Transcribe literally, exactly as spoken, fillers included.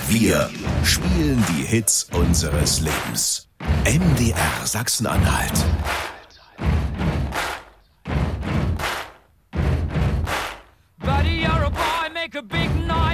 Wir spielen die Hits unseres Lebens. M D R Sachsen-Anhalt. Buddy, you're a boy, make a big noise.